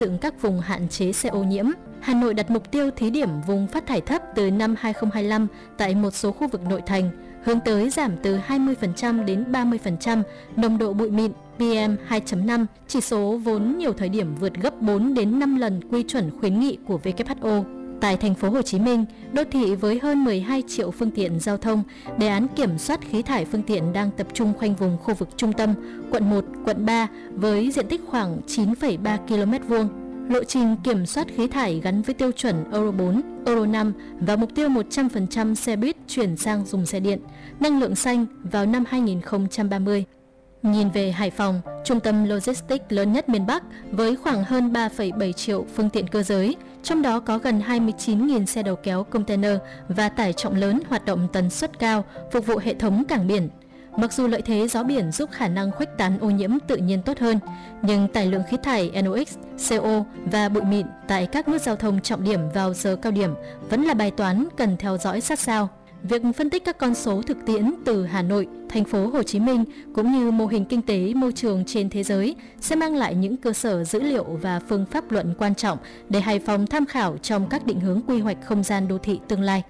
dựng các vùng hạn chế xe ô nhiễm. Hà Nội đặt mục tiêu thí điểm vùng phát thải thấp từ năm 2025 tại một số khu vực nội thành, hướng tới giảm từ 20% đến 30% nồng độ bụi mịn PM2.5, chỉ số vốn nhiều thời điểm vượt gấp 4 đến 5 lần quy chuẩn khuyến nghị của WHO. Tại thành phố Hồ Chí Minh, đô thị với hơn 12 triệu phương tiện giao thông, đề án kiểm soát khí thải phương tiện đang tập trung khoanh vùng khu vực trung tâm, quận 1, quận 3 với diện tích khoảng 9,3 km². Lộ trình kiểm soát khí thải gắn với tiêu chuẩn Euro 4, Euro 5 và mục tiêu 100% xe buýt chuyển sang dùng xe điện, năng lượng xanh vào năm 2030. Nhìn về Hải Phòng, trung tâm logistics lớn nhất miền Bắc với khoảng hơn 3,7 triệu phương tiện cơ giới, trong đó có gần 29.000 xe đầu kéo container và tải trọng lớn hoạt động tần suất cao, phục vụ hệ thống cảng biển. Mặc dù lợi thế gió biển giúp khả năng khuếch tán ô nhiễm tự nhiên tốt hơn, nhưng tải lượng khí thải NOx, CO và bụi mịn tại các nút giao thông trọng điểm vào giờ cao điểm vẫn là bài toán cần theo dõi sát sao. Việc phân tích các con số thực tiễn từ Hà Nội, thành phố Hồ Chí Minh cũng như mô hình kinh tế môi trường trên thế giới sẽ mang lại những cơ sở dữ liệu và phương pháp luận quan trọng để Hải Phòng tham khảo trong các định hướng quy hoạch không gian đô thị tương lai.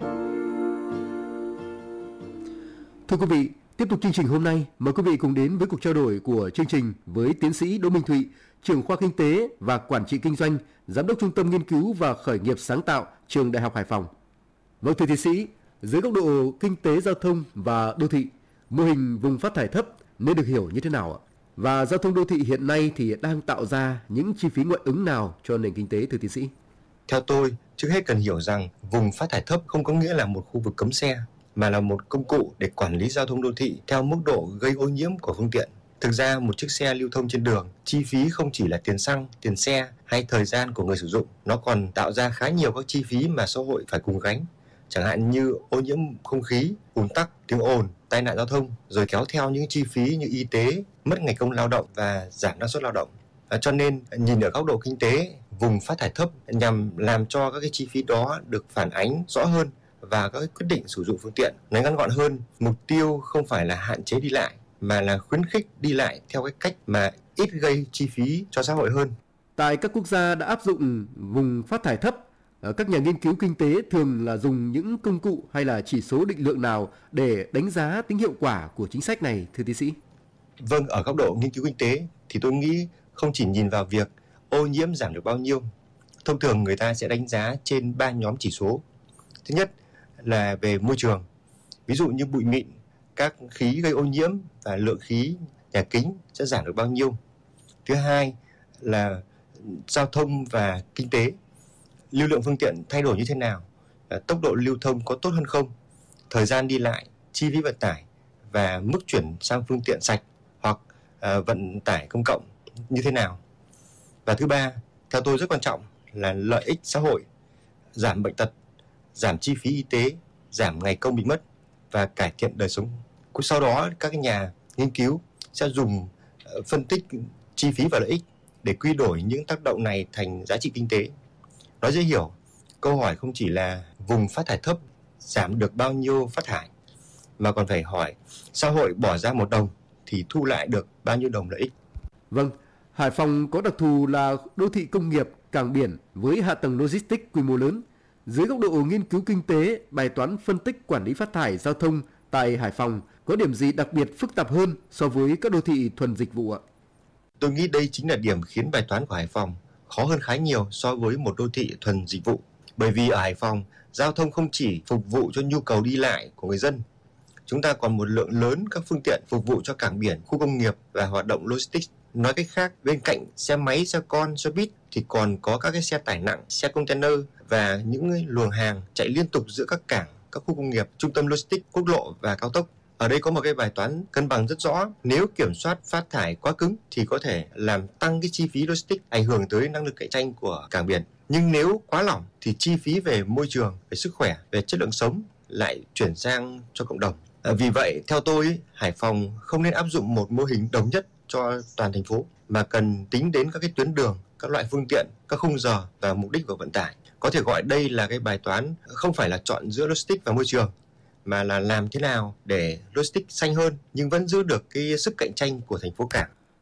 Thưa quý vị, tiếp tục chương trình hôm nay, mời quý vị cùng đến với cuộc trao đổi của chương trình với tiến sĩ Đỗ Minh Thụy, trưởng khoa Kinh tế và Quản trị Kinh doanh, Giám đốc Trung tâm Nghiên cứu và Khởi nghiệp Sáng tạo, Trường Đại học Hải Phòng. Vâng, thưa tiến sĩ, dưới góc độ kinh tế giao thông và đô thị, mô hình vùng phát thải thấp nên được hiểu như thế nào ạ? Và giao thông đô thị hiện nay thì đang tạo ra những chi phí ngoại ứng nào cho nền kinh tế, thưa tiến sĩ? Theo tôi, trước hết cần hiểu rằng vùng phát thải thấp không có nghĩa là một khu vực cấm xe, mà là một công cụ để quản lý giao thông đô thị theo mức độ gây ô nhiễm của phương tiện. Thực ra, một chiếc xe lưu thông trên đường, chi phí không chỉ là tiền xăng, tiền xe hay thời gian của người sử dụng, nó còn tạo ra khá nhiều các chi phí mà xã hội phải cùng gánh. Chẳng hạn như ô nhiễm không khí, ùn tắc, tiếng ồn, tai nạn giao thông, rồi kéo theo những chi phí như y tế, mất ngày công lao động và giảm năng suất lao động. Cho nên nhìn ở góc độ kinh tế, vùng phát thải thấp nhằm làm cho các cái chi phí đó được phản ánh rõ hơn và các quyết định sử dụng phương tiện nói ngắn gọn hơn. Mục tiêu không phải là hạn chế đi lại mà là khuyến khích đi lại theo cái cách mà ít gây chi phí cho xã hội hơn. Tại các quốc gia đã áp dụng vùng phát thải thấp, các nhà nghiên cứu kinh tế thường là dùng những công cụ hay là chỉ số định lượng nào để đánh giá tính hiệu quả của chính sách này, thưa tiến sĩ? Vâng, ở góc độ nghiên cứu kinh tế thì tôi nghĩ không chỉ nhìn vào việc ô nhiễm giảm được bao nhiêu. Thông thường người ta sẽ đánh giá trên 3 nhóm chỉ số. Thứ nhất là về môi trường, ví dụ như bụi mịn, các khí gây ô nhiễm và lượng khí nhà kính sẽ giảm được bao nhiêu. Thứ hai là giao thông và kinh tế, lưu lượng phương tiện thay đổi như thế nào, tốc độ lưu thông có tốt hơn không, thời gian đi lại, chi phí vận tải và mức chuyển sang phương tiện sạch hoặc vận tải công cộng như thế nào. Và thứ ba, theo tôi rất quan trọng là lợi ích xã hội, giảm bệnh tật, giảm chi phí y tế, giảm ngày công bị mất và cải thiện đời sống. Sau đó các nhà nghiên cứu sẽ dùng phân tích chi phí và lợi ích để quy đổi những tác động này thành giá trị kinh tế. Nói dễ hiểu, câu hỏi không chỉ là vùng phát thải thấp giảm được bao nhiêu phát thải, mà còn phải hỏi xã hội bỏ ra 1 đồng thì thu lại được bao nhiêu đồng lợi ích. Vâng, Hải Phòng có đặc thù là đô thị công nghiệp, cảng biển với hạ tầng logistics quy mô lớn. Dưới góc độ nghiên cứu kinh tế, bài toán phân tích quản lý phát thải giao thông tại Hải Phòng có điểm gì đặc biệt phức tạp hơn so với các đô thị thuần dịch vụ ạ? Tôi nghĩ đây chính là điểm khiến bài toán của Hải Phòng khó hơn khá nhiều so với một đô thị thuần dịch vụ. Bởi vì ở Hải Phòng, giao thông không chỉ phục vụ cho nhu cầu đi lại của người dân. Chúng ta còn một lượng lớn các phương tiện phục vụ cho cảng biển, khu công nghiệp và hoạt động logistics. Nói cách khác, bên cạnh xe máy, xe con, xe buýt thì còn có các cái xe tải nặng, xe container và những luồng hàng chạy liên tục giữa các cảng, các khu công nghiệp, trung tâm logistics, quốc lộ và cao tốc. Ở đây có một cái bài toán cân bằng rất rõ. Nếu kiểm soát phát thải quá cứng thì có thể làm tăng cái chi phí logistics, ảnh hưởng tới năng lực cạnh tranh của cảng biển. Nhưng nếu quá lỏng thì chi phí về môi trường, về sức khỏe, về chất lượng sống lại chuyển sang cho cộng đồng. Vì vậy, theo tôi, Hải Phòng không nên áp dụng một mô hình đồng nhất cho toàn thành phố, mà cần tính đến các cái tuyến đường, các loại phương tiện, các khung giờ và mục đích của vận tải. Có thể gọi đây là cái bài toán không phải là chọn giữa logistics và môi trường, mà là làm thế nào để logistics xanh hơn nhưng vẫn giữ được cái sức cạnh tranh của thành phố cảng.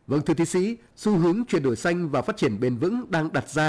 Vâng, thưa tiến sĩ, xu hướng chuyển đổi xanh và phát triển bền vững đang đặt ra